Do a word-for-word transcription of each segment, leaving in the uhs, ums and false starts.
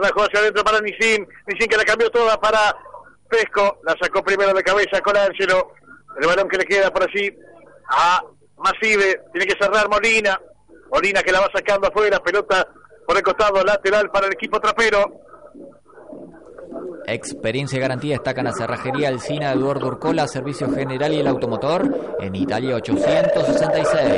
La jugó hacia adentro para Nisin. Nisin que la cambió toda para Pesco. La sacó primero de cabeza con Ángelo. El balón que le queda por allí a Masive. Tiene que cerrar Molina. Molina que la va sacando afuera. Pelota por el costado lateral para el equipo trapero. Experiencia y garantía destacan a Cerrajería Alsina, Eduardo Urcola, Servicio General y el Automotor en Italia ochocientos sesenta y seis.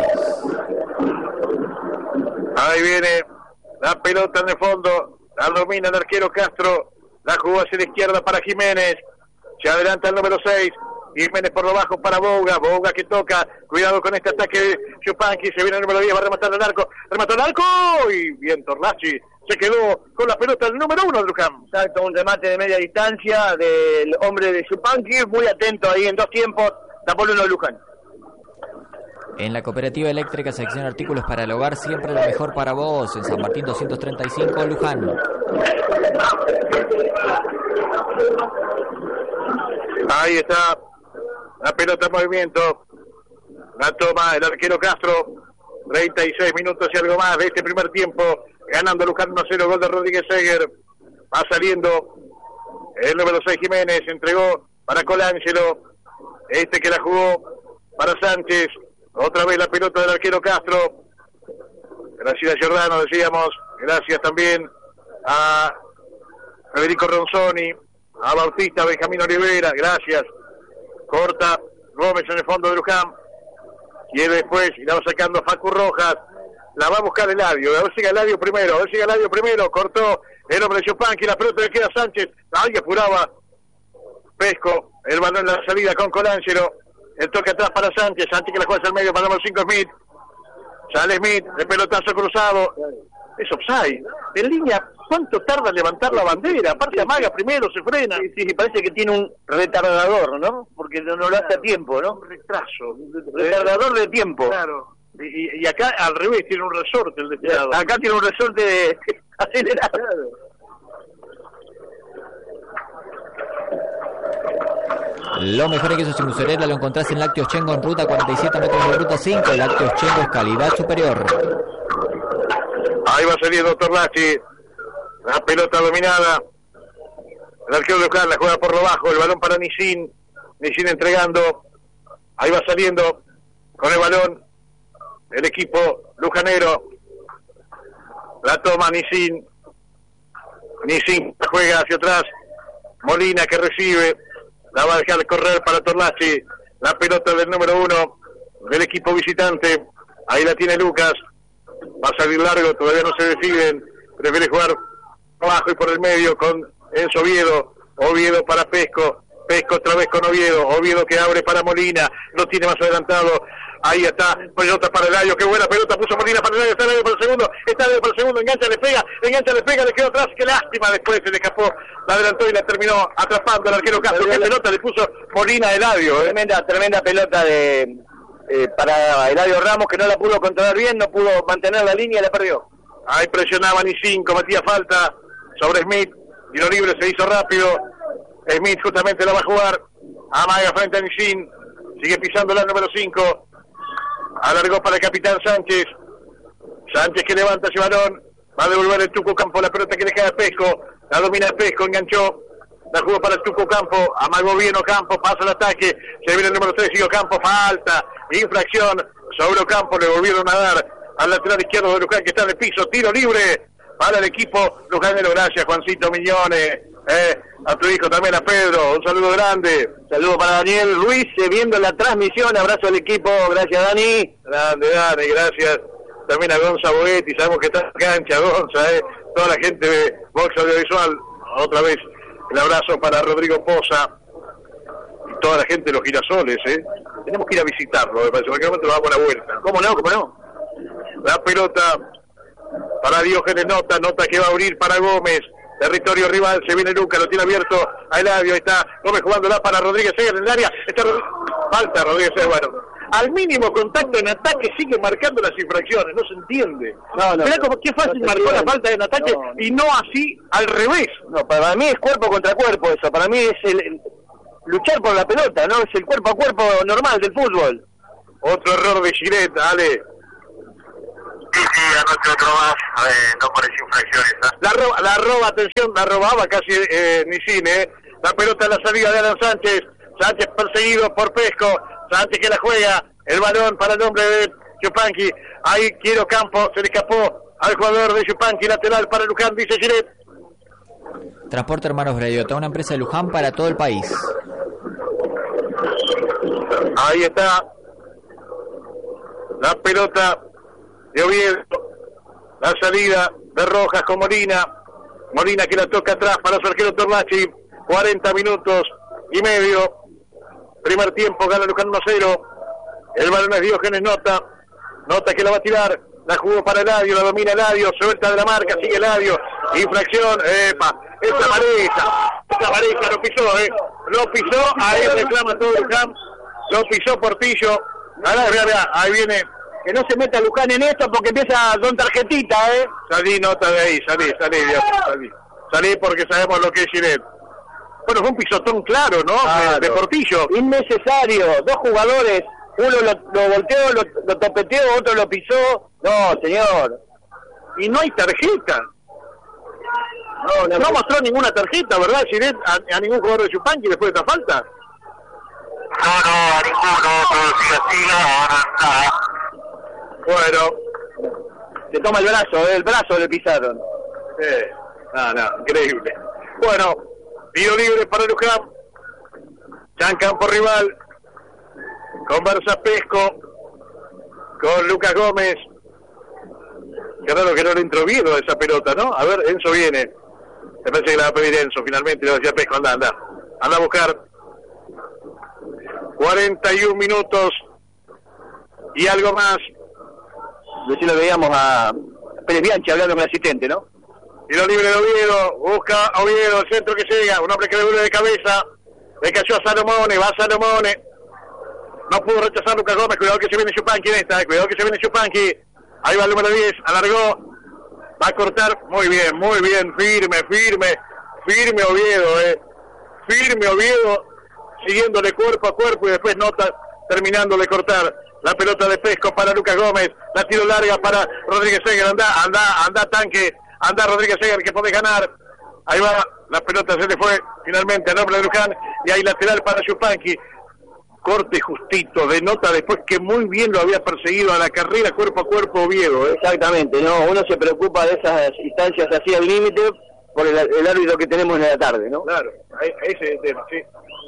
Ahí viene la pelota en el fondo. La domina el arquero Castro. La jugó hacia la izquierda para Jiménez. Se adelanta el número seis. Jiménez por lo bajo para Bouga. Bouga que toca. Cuidado con este ataque de Chupanqui. Se viene el número diez. Va a rematar el arco. Remató el arco. Y bien Torlachi. Se quedó con la pelota el número uno de Luján. Exacto, un remate de media distancia del hombre de Chupanqui. Muy atento ahí en dos tiempos. Tapó el uno de Luján. En la Cooperativa Eléctrica Sección Artículos para el Hogar, siempre lo mejor para vos. En San Martín doscientos treinta y cinco, Luján. Ahí está la pelota en movimiento. La toma el arquero Castro. treinta y seis minutos y algo más de este primer tiempo. Ganando Luján uno a cero, gol de Rodríguez Seger. Va saliendo el número seis Jiménez. Entregó para Colangelo. Este que la jugó para Sánchez. Otra vez la pelota del arquero Castro. Gracias a Giordano, decíamos. Gracias también a Federico Ronzoni, a Bautista Benjamín Olivera. Gracias. Corta Gómez en el fondo de Luján. Quiere después y la va sacando Facu Rojas. La va a buscar Eladio. A ver si llega Eladio primero. A ver si llega Eladio primero. Cortó el hombre de Chupanqui. La pelota le queda a Sánchez. Ahí apuraba Pesco. El balón en la salida con Colangelo. El toque atrás para Sánchez. Sánchez que la juega hacia el medio para el número cinco Smith. Sale Smith. El pelotazo cruzado. Es offside. En línea, ¿cuánto tarda en levantar la bandera? Aparte amaga primero, se frena. Sí, sí, sí, parece que tiene un retardador, ¿no? Porque no, no lo hace a tiempo, ¿no? Un retraso. Retardador de tiempo. Claro. Y, y acá al revés tiene un resorte el de este lado. Acá tiene un resorte acelerado. Lo mejor en queso sin mozzarella lo encontrás en Lácteos Chengo en ruta cuarenta y siete metros de ruta cinco. Lácteos Chengo es calidad superior. Ahí va saliendo Torlachi. La pelota dominada. El arquero de Luján la juega por lo bajo. El balón para Nisin. Nisin entregando. Ahí va saliendo con el balón el equipo lujanero. La toma Nisin. Nisin juega hacia atrás. Molina que recibe. La va a dejar correr para Torlachi. La pelota del número uno del equipo visitante. Ahí la tiene Lucas. Va a salir largo, todavía no se deciden. Prefiere jugar abajo y por el medio con Enzo Oviedo. Oviedo para Pesco. Pesco otra vez con Oviedo. Oviedo que abre para Molina. Lo tiene más adelantado. Ahí está. Pelota para Eladio. Qué buena pelota puso Molina para Eladio. Está Eladio para el segundo. Está Eladio para el segundo. Engancha, le pega. Engancha, le pega. Le quedó atrás. Qué lástima. Después se le escapó. La adelantó y la terminó atrapando el arquero Castro. Qué pelota le puso Molina a Eladio. ¿eh? Tremenda, tremenda pelota de eh, para Eladio Ramos, que no la pudo controlar bien. No pudo mantener la línea y la perdió. Ahí presionaba Nisin. Cometía falta sobre Smith. Tiro libre se hizo rápido. Smith justamente la va a jugar. Amaga frente a Nisin. Sigue pisando la número cinco. Alargó para el capitán Sánchez. Sánchez que levanta ese balón. Va a devolver el Tuco Campo la pelota que le queda a Pesco. La domina Pesco, enganchó. La jugó para el Tuco Campo. Amagó bien Ocampo. Pasa el ataque. Se viene el número tres. Sigue Ocampo. Falta. Infracción sobre Ocampo. Le volvieron a dar al lateral izquierdo de Luján que está en el piso. Tiro libre para el equipo lujanero. Gracias, Juancito Miñones. Eh, a tu hijo también, a Pedro. Un saludo grande. Saludo para Daniel Ruiz, eh, viendo la transmisión. Abrazo al equipo. Gracias, Dani. Grande, Dani. Gracias también a Gonza Boetti. Sabemos que está en cancha, Gonza. Eh. Toda la gente de Vox Audiovisual. Otra vez el abrazo para Rodrigo Poza. Y toda la gente de los girasoles. Eh. Tenemos que ir a visitarlo. Me parece. En cualquier momento nos damos la vuelta. ¿Cómo no? ¿Cómo no? La pelota para Diógenes Nota. Nota que va a abrir para Gómez. Territorio rival, se viene Lucas, lo tiene abierto a Eladio, ahí está Gómez jugándola para Rodríguez Seger en el área, está Rod... falta Rodríguez Seger, bueno, al mínimo contacto en ataque sigue marcando las infracciones, no se entiende. No, no, Mirá como qué fácil no marcó la falta en ataque no, no. Y no así al revés. No, para mí es cuerpo contra cuerpo eso, para mí es el, el luchar por la pelota, no es el cuerpo a cuerpo normal del fútbol. Otro error de Giret, dale. Sí, sí, anoche otro más, a ver, no parece infracción esa. La roba, la roba, atención, la robaba casi eh, Nisin, eh. La pelota en la salida de Alan Sánchez, Sánchez perseguido por Pesco, Sánchez que la juega, el balón para el hombre de Yupanqui, ahí Quiero Campo, se le escapó al jugador de Yupanqui, lateral para Luján, dice Giret. Transporte Hermanos Brayota, una empresa de Luján para todo el país. Ahí está la pelota de Oviedo, la salida de Rojas con Molina, Molina que la toca atrás para su arquero Torlachi, cuarenta minutos y medio, primer tiempo, gana Luján uno a cero, el balón es Diógenes Nota, Nota que la va a tirar, la jugó para Eladio, la domina Eladio, suelta de la marca, sigue Eladio, infracción, epa, esta pareja, esta pareja lo pisó, eh, lo pisó, ahí reclama todo Luján, lo pisó Portillo, ahora, vea, vea, ahí viene. Que no se meta Luján en esto porque empieza con tarjetita, ¿eh? Salí, Nota de ahí, salí, salí, salí. Salí porque sabemos lo que es Giret. Bueno, fue un pisotón claro, ¿no? Claro. De, de Portillo. Innecesario, dos jugadores, uno lo, lo volteó, lo, lo topeteó, otro lo pisó. No, señor. Y no hay tarjeta. No, no, no mostró ninguna tarjeta, ¿verdad, Giret? A, a ningún jugador de Yupanqui después de esta falta. No, no, a ninguno, pero si así, no, no. Bueno, se toma el brazo, el brazo le pisaron. Eh, no, no, increíble. Bueno, tiro libre para Luján. Ya en campo rival. Conversa Pesco con Lucas Gómez. Qué raro que no le entró Oviedo a esa pelota, ¿no? A ver, Enzo viene. Me parece que la va a pedir Enzo finalmente. Le decía Pesco, anda, anda. Anda a buscar. cuarenta y un minutos y algo más. Recién lo veíamos a Pérez Bianchi hablando con el asistente, ¿no? Tiro libre de Oviedo, busca a Oviedo, el centro que llega, un hombre que devuelve de cabeza, le cayó a Salomone, va a Salomone, no pudo rechazar Lucas Gómez, cuidado que se viene Yupanqui en esta, cuidado que se viene Yupanqui, ahí va el número diez, alargó, va a cortar, muy bien, muy bien, firme, firme, firme Oviedo, eh, firme Oviedo, siguiéndole cuerpo a cuerpo y después Nota terminando de cortar. La pelota de Pesco para Lucas Gómez, la tiro larga para Rodríguez Seger, anda, anda, anda tanque, anda Rodríguez Seger que puede ganar. Ahí va, la pelota se le fue finalmente a nombre de Luján y ahí lateral para Yupanqui. Corte justito de Nota después que muy bien lo había perseguido a la carrera cuerpo a cuerpo Oviedo. ¿eh? Exactamente, no, uno se preocupa de esas instancias así al límite por el, el árbitro que tenemos en la tarde, ¿no? Claro, ese es el tema, sí.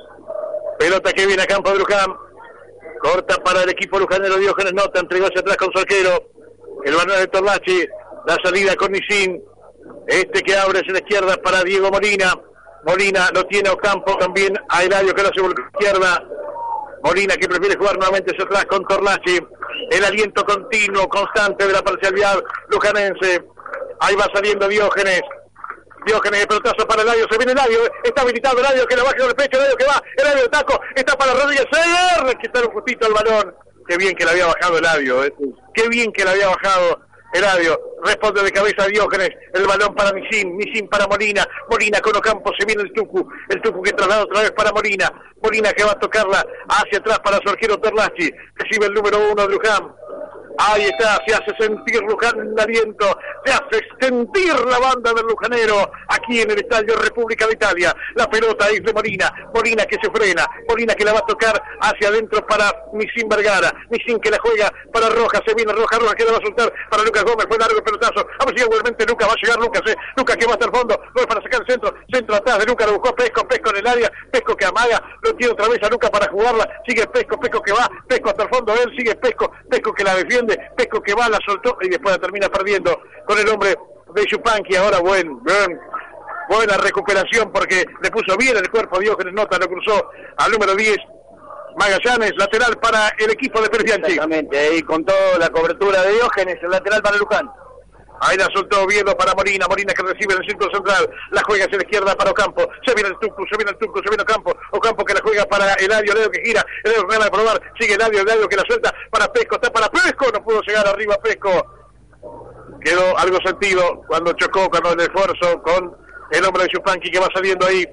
Pelota que viene a campo de Luján. Corta para el equipo lujanero Diógenes Nota, entregó hacia atrás con su arquero, el balón de Torlachi, la salida con Nisin, este que abre hacia la izquierda para Diego Molina, Molina lo tiene a Ocampo, también a Eladio que lo hace por la izquierda, Molina que prefiere jugar nuevamente hacia atrás con Torlachi, el aliento continuo, constante de la parcialidad lujanense, ahí va saliendo Diógenes, Diógenes de pelotazo para Eladio, se viene Eladio, está habilitado Eladio que la baja con el pecho, Eladio que va, Eladio de taco, está para Rodríguez Seger, le quitaron justito el balón, qué bien que le había bajado Eladio, eh. qué bien que le había bajado Eladio, responde de cabeza Diógenes, el balón para Nisin, Nisin para Molina, Molina con Ocampo, se viene el Tucu, el Tucu que traslada otra vez para Molina, Molina que va a tocarla hacia atrás para su arquero Terlachi, recibe el número uno de Luján. Ahí está, se hace sentir Luján en aliento, se hace sentir la banda del lujanero aquí en el Estadio República de Italia. La pelota es de Molina, Molina que se frena, Molina que la va a tocar hacia adentro para Nisin Vergara, Nisin que la juega para Rojas, se viene Rojas, Rojas que la va a soltar para Lucas Gómez, fue largo el pelotazo, a ver si igualmente Lucas va a llegar, Lucas, eh, Lucas que va hasta el fondo, no es para sacar el centro, centro atrás de Lucas, lo buscó Pesco, Pesco en el área, Pesco que amaga, lo tiene otra vez a Lucas para jugarla, sigue Pesco, Pesco que va, Pesco hasta el fondo, él sigue Pesco, Pesco que la defiende, Pesco que va, la soltó y después la termina perdiendo con el hombre de Yupanqui. Ahora buen, buen, buena recuperación porque le puso bien el cuerpo a Diógenes Nota, lo cruzó al número diez, Magallanes, lateral para el equipo de Pérez Bianchi. Exactamente, y con toda la cobertura de Diógenes, el lateral para Luján. Ahí la soltó Oviedo para Molina, Molina que recibe en el círculo central, la juega hacia la izquierda para Ocampo, se viene el Tucu, se viene el Tucu, se viene Ocampo, Ocampo que la juega para Eladio, Eladio que gira, Eladio que gana de probar, sigue Eladio, Eladio que la suelta para Pesco, está para Pesco, no pudo llegar arriba Pesco, quedó algo sentido cuando chocó con el esfuerzo con el hombre de Yupanqui que va saliendo ahí,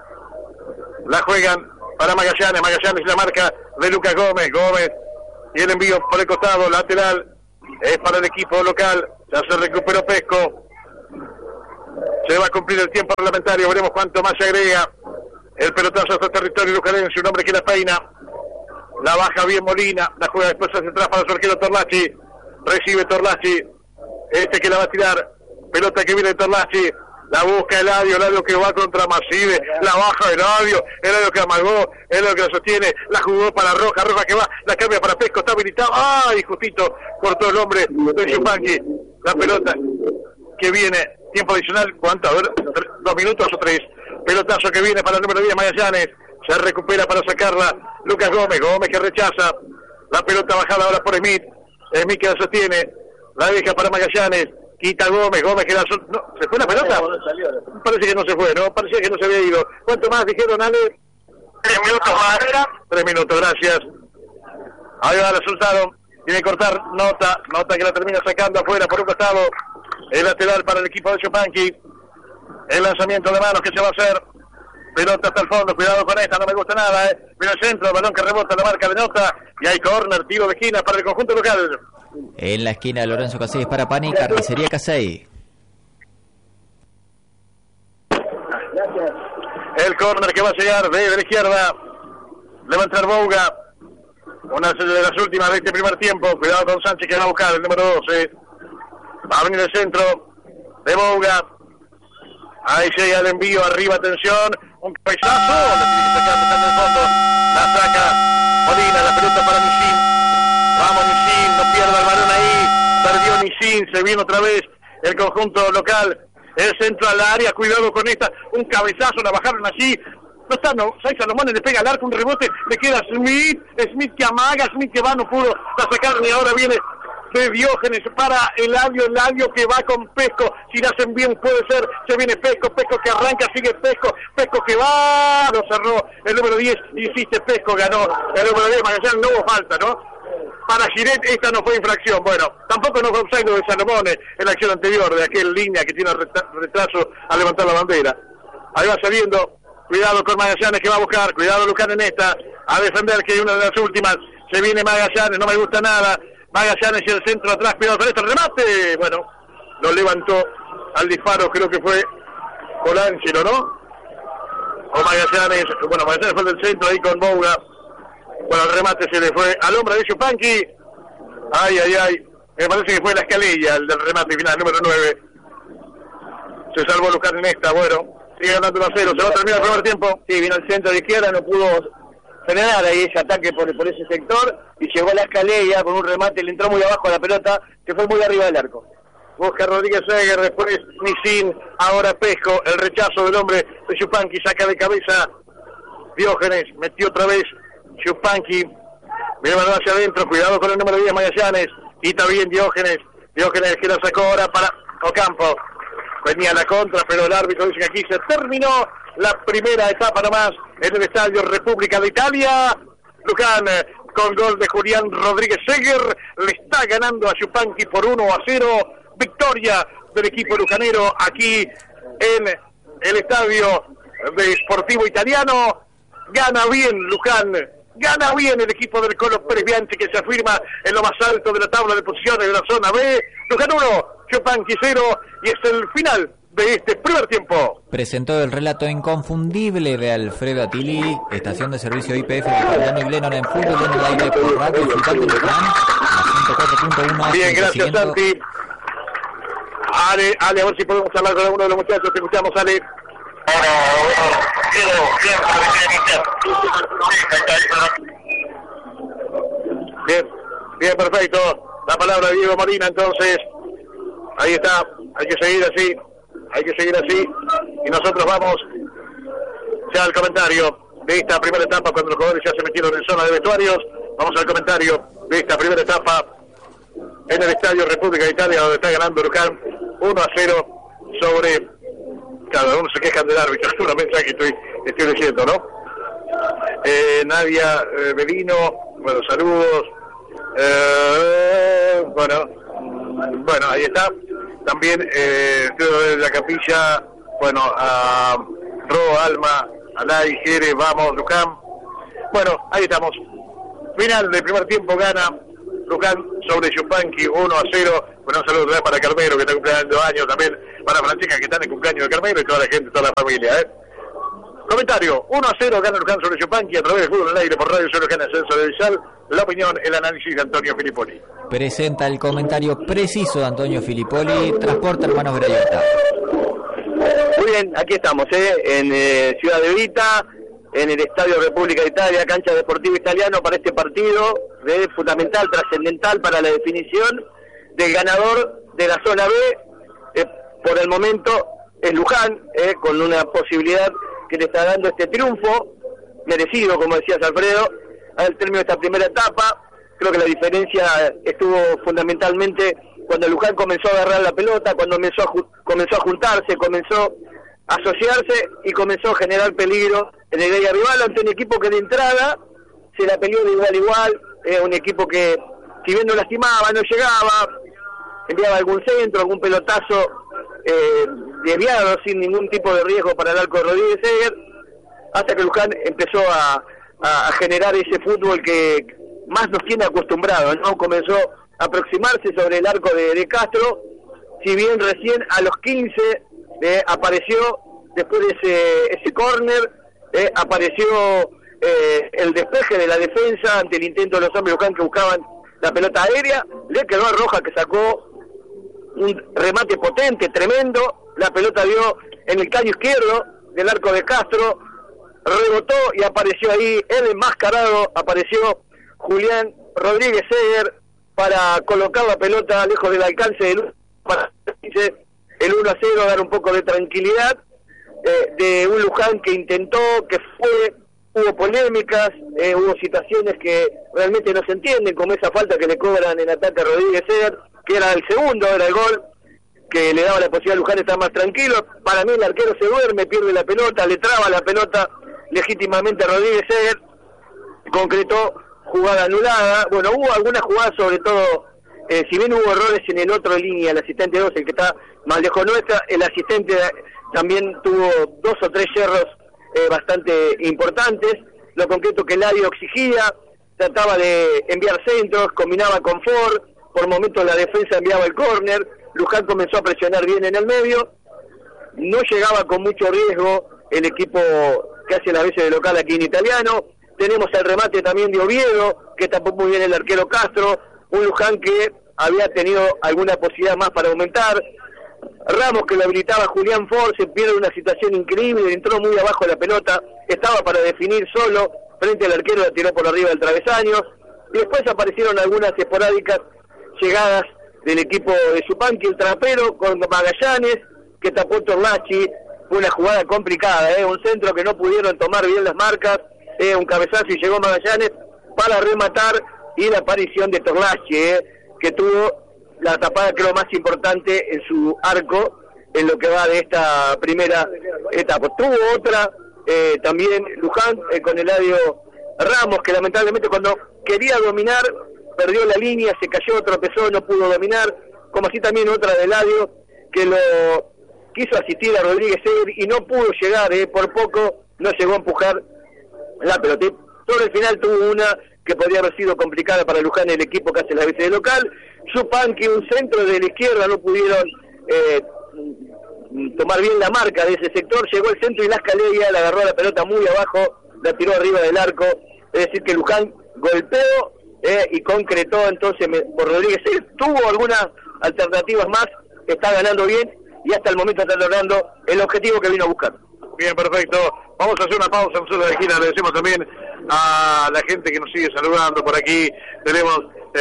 la juegan para Magallanes, Magallanes la marca de Lucas Gómez, Gómez y el envío por el costado, lateral es para el equipo local. Ya se recuperó Pesco. Se va a cumplir el tiempo reglamentario. Veremos cuánto más se agrega. El pelotazo hasta territorio lucarense. Un hombre que la peina. La baja bien Molina. La juega después hacia atrás para su arquero Torlachi. Recibe Torlachi. Este que la va a tirar. Pelota que viene de Torlachi. La busca Eladio, Eladio que va contra Maside, la baja Eladio, Eladio que amagó, Eladio que la sostiene, la jugó para Roja, Roja que va, la cambia para Pesco, está habilitado, ¡ay! Justito cortó el hombre de Yupanqui, la pelota que viene, tiempo adicional, ¿cuánto? A ver, dos minutos o tres, pelotazo que viene para el número diez, Magallanes, se recupera para sacarla, Lucas Gómez, Gómez que rechaza, la pelota bajada ahora por Smith, Smith que la sostiene, la deja para Magallanes, quita Gómez, Gómez que la... No, ¿se fue la pelota? No, no salió. Parece que no se fue, ¿no? Parecía que no se había ido. ¿Cuánto más dijeron, Ale? Tres minutos más. Tres minutos, gracias. Ahí va, la soltaron. Tiene que cortar Nota. Nota que la termina sacando afuera por un costado. El lateral para el equipo de Yupanqui. El lanzamiento de manos que se va a hacer. Pelota hasta el fondo. Cuidado con esta, no me gusta nada, ¿eh? Mira el centro, el balón que rebota, la marca de Nota. Y hay córner, tiro de esquina para el conjunto local. En la esquina Lorenzo Casellas para Pani, Carnicería Casey. El córner que va a llegar de la izquierda. Levantar Bouga. Una de las últimas de este primer tiempo. Cuidado con Sánchez que va a buscar el número doce. Va a venir el centro de Bouga. Ahí llega el envío, arriba, atención. Un cabezazo. La tiene que sacar, está en el fondo. La saca Molina, la pelota para Michín. Vamos Nisin, no pierda el balón ahí, perdió Nisin, se viene otra vez el conjunto local, el centro al área, cuidado con esta, un cabezazo, la bajaron así, no está, no, Sai Salomón le pega al arco, un rebote, le queda Smith, Smith que amaga, Smith que va, no pudo, la sacaron y ahora viene de Diógenes para Eladio, Eladio que va con Pesco, si la hacen bien puede ser, se viene Pesco, Pesco que arranca, sigue Pesco, Pesco que va, lo cerró el número diez, insiste Pesco, ganó el número diez, Magallanes, no hubo falta, ¿no? Para Giret esta no fue infracción, bueno, tampoco no fue offside de Salomón en la acción anterior, de aquel línea que tiene retraso a levantar la bandera. Ahí va saliendo, cuidado con Magallanes que va a buscar, cuidado Luján en esta, a defender que es una de las últimas, se viene Magallanes, no me gusta nada, Magallanes y el centro atrás, cuidado con este remate, bueno, lo levantó al disparo, creo que fue Colangelo, ¿no? O Magallanes, bueno, Magallanes fue del centro ahí con Bouga. Bueno, el remate se le fue al hombre de Yupanqui. Ay, ay, ay. Me parece que fue la Escalella, el del remate final, número nueve. Se salvó Luján en esta, bueno. Sigue ganando uno a cero, se va a terminar el primer tiempo. Sí, vino el centro de izquierda, no pudo frenar ahí ese ataque por, por ese sector. Y llegó a la Escalella con un remate, le entró muy abajo a la pelota, que fue muy arriba del arco. Busca Rodríguez Seger, después Nisin, ahora Pesco. El rechazo del hombre de Yupanqui, saca de cabeza Diógenes, metió otra vez Yupanqui, mira hacia adentro, cuidado con el número diez Magallanes, quita bien Diógenes, Diógenes que la sacó ahora para Ocampo, venía la contra, pero el árbitro dice que aquí se terminó la primera etapa nomás en el Estadio República de Italia. Luján con gol de Julián Rodríguez Seger, le está ganando a Yupanqui por uno a cero, victoria del equipo lujanero aquí en el Estadio de Sportivo Italiano. Gana bien Luján, gana bien el equipo del Colo Pérez Bianchi que se afirma en lo más alto de la tabla de posiciones de la zona B. Luján uno, Yupanqui cero y es el final de este primer tiempo. Presentó el relato inconfundible de Alfredo Atili, estación de servicio I P F de Fabiano y Glennon en fútbol en el aire por radio Ciudad de Luján, a ciento cuatro punto uno. Bien, gracias siguiendo... Santi. Ale, Ale, a ver si podemos hablar con alguno de los muchachos. Te escuchamos, Ale. Bien, bien, perfecto. La palabra de Diego Molina, entonces. Ahí está, hay que seguir así, hay que seguir así. Y nosotros vamos ya al comentario de esta primera etapa, cuando los jugadores ya se metieron en zona de vestuarios. Vamos al comentario de esta primera etapa en el Estadio República de Italia, donde está ganando Luján uno a cero sobre... Cada uno se quejan del árbitro, es una mensaje que estoy, estoy leyendo, ¿no? Eh, Nadia eh, Belino, bueno, saludos. Eh, bueno, bueno, ahí está. También eh, de la capilla, bueno, a Ro, Alma, Alay, Jere, vamos, Luján. Bueno, ahí estamos. Final del primer tiempo, gana Luján sobre Yupanqui, uno a cero. Bueno, un saludo otra vez para Carmelo, que está cumpliendo años, también para Francesca, que está en el cumpleaños de Carmelo, y toda la gente, toda la familia, ¿eh? Comentario, uno a cero gana Luján sobre Yupanqui a través del Fútbol en el Aire por Radio Cero Luján Ascenso de Vizal. La opinión, el análisis de Antonio Filipoli. Presenta el comentario preciso de Antonio Filipoli. Transporte Hermanos Grayota. Muy bien, aquí estamos, ¿eh? en eh, Ciudad de Vita, en el Estadio República de Italia, cancha deportiva italiano, para este partido eh, fundamental, trascendental para la definición del ganador de la zona B. Eh, por el momento es Luján, eh, con una posibilidad que le está dando este triunfo, merecido, como decías Alfredo, al término de esta primera etapa. Creo que la diferencia estuvo fundamentalmente cuando Luján comenzó a agarrar la pelota, cuando comenzó a, comenzó a juntarse, comenzó a asociarse y comenzó a generar peligro en el área rival ante un equipo que de entrada se la peleó de igual a igual, eh, un equipo que si bien no lastimaba, no llegaba, enviaba algún centro, algún pelotazo eh, desviado sin ningún tipo de riesgo para el arco de Rodríguez Seger, hasta que Luján empezó a, a, a generar ese fútbol que más nos tiene acostumbrados, ¿no? Comenzó a aproximarse sobre el arco de, de Castro, si bien recién a los quince eh, apareció, después de ese, ese córner, eh, apareció eh, el despeje de la defensa ante el intento de los hombres Luján que buscaban la pelota aérea, le quedó a Roja que sacó un remate potente, tremendo, la pelota dio en el caño izquierdo del arco de Castro, rebotó y apareció ahí el enmascarado, apareció Julián Rodríguez Seger para colocar la pelota lejos del alcance del para el uno a cero, dar un poco de tranquilidad eh, de un Luján que intentó, que fue, hubo polémicas, eh, hubo situaciones que realmente no se entienden, como esa falta que le cobran en ataque a Rodríguez Seger, que era el segundo, era el gol, que le daba la posibilidad a Luján de estar más tranquilo. Para mí el arquero se duerme, pierde la pelota, le traba la pelota legítimamente a Rodríguez Seger, concretó jugada anulada. Bueno, hubo algunas jugadas, sobre todo, eh, si bien hubo errores en el otro línea, el asistente dos, el que está más lejos nuestra, el asistente también tuvo dos o tres yerros eh, bastante importantes. Lo concreto que Eladio exigía, trataba de enviar centros, combinaba con Ford, por momentos la defensa enviaba el córner, Luján comenzó a presionar bien en el medio, no llegaba con mucho riesgo el equipo que hace las veces de local aquí en Italiano. Tenemos el remate también de Oviedo, que tapó muy bien el arquero Castro, un Luján que había tenido alguna posibilidad más para aumentar. Ramos, que lo habilitaba Julián Ford, se pierde una situación increíble, entró muy abajo de la pelota, estaba para definir solo, frente al arquero, la tiró por arriba del travesaño, y después aparecieron algunas esporádicas llegadas del equipo de Yupanqui, el trapero con Magallanes, que tapó Torlachi. Fue una jugada complicada, ¿eh? Un centro que no pudieron tomar bien las marcas, eh, un cabezazo y llegó Magallanes para rematar, y la aparición de Torlachi, ¿eh? que tuvo la tapada creo más importante en su arco en lo que va de esta primera etapa. Tuvo otra eh, también Luján eh, con Eladio Ramos, que lamentablemente cuando quería dominar perdió la línea, se cayó, tropezó, no pudo dominar, como así también otra de Eladio que lo quiso asistir a Rodríguez Seger y no pudo llegar, eh, por poco no llegó a empujar la pelota. Sobre el final tuvo una que podría haber sido complicada para Luján, el equipo que hace la veces de local. Yupanqui, un centro de la izquierda, no pudieron eh, tomar bien la marca de ese sector, llegó el centro y Las Calella le agarró la pelota muy abajo, la tiró arriba del arco, es decir que Luján golpeó eh, y concretó entonces por Rodríguez. Él tuvo algunas alternativas más, está ganando bien y hasta el momento está logrando el objetivo que vino a buscar. Bien, perfecto. Vamos a hacer una pausa en Zona de Esquina. Agradecemos también a la gente que nos sigue saludando por aquí. Tenemos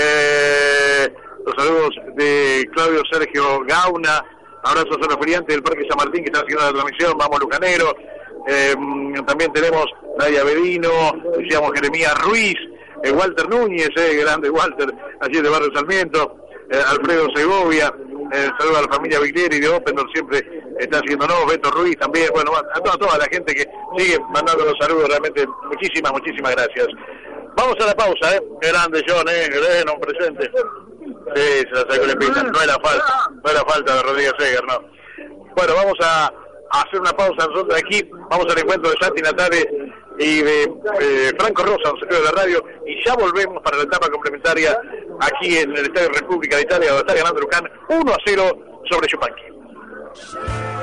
eh, los saludos de Claudio Sergio Gauna. Abrazo a los feriantes del Parque San Martín que están haciendo la transmisión. Vamos, Lucanero. Eh, también tenemos Nadia Bedino, decíamos Jeremías Ruiz, eh, Walter Núñez, eh, grande Walter, allí de Barrio Sarmiento. Eh, Alfredo Segovia, eh, saludos a la familia Viglieri de Opendor, siempre está haciéndonos, Beto Ruiz también, bueno, a toda, toda la gente que sigue mandando los saludos, realmente muchísimas, muchísimas gracias. Vamos a la pausa, eh, qué grande John, eh, que un presente. Sí, se la sacó el pista, no era falta, no era falta de Rodríguez Seger, no. Bueno, vamos a, a hacer una pausa nosotros aquí, vamos al encuentro de Santi Natale y de eh, Franco Rosa, un secretario de la radio, y ya volvemos para la etapa complementaria aquí en el Estadio República de Italia, donde está ganando Luján uno a cero sobre Yupanqui.